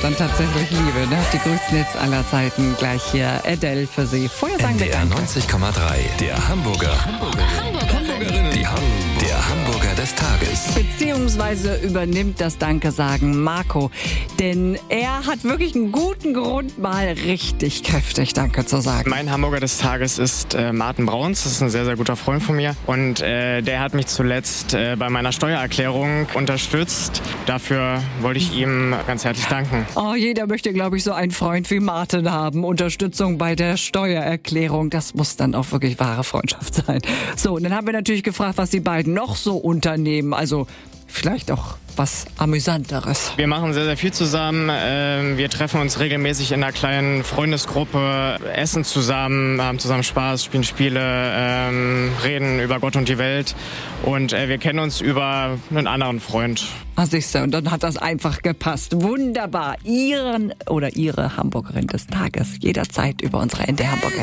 dann tatsächlich liebe. Ne? Die größten Hits aller Zeiten. Gleich hier Adele für Sie. Vorher sagen wir NDR 90,3. Der Hamburgerin. Der Hamburger des Tages. Beziehungsweise übernimmt das Danke-Sagen Marco. Denn er hat wirklich einen guten Grund, mal richtig kräftig Danke zu sagen. Mein Hamburger des Tages ist Martin Brauns. Das ist ein sehr, sehr guter Freund von mir. Und der hat mich zuletzt bei meiner Steuererklärung unterstützt. Dafür wollte ich ihm ganz herzlich danken. Oh, jeder möchte, glaube ich, so einen Freund wie Martin haben. Unterstützung bei der Steuererklärung. Das muss dann auch wirklich wahre Freundschaft sein. So, und dann haben wir natürlich gefragt, was die beiden noch so unternehmen. Also vielleicht auch was Amüsanteres. Wir machen sehr, sehr viel zusammen. Wir treffen uns regelmäßig in einer kleinen Freundesgruppe, essen zusammen, haben zusammen Spaß, spielen Spiele, reden über Gott und die Welt. Und wir kennen uns über einen anderen Freund. Ah, siehste, und dann hat das einfach gepasst. Wunderbar. Ihren oder Ihre Hamburgerin des Tages jederzeit über unsere NDR Hamburger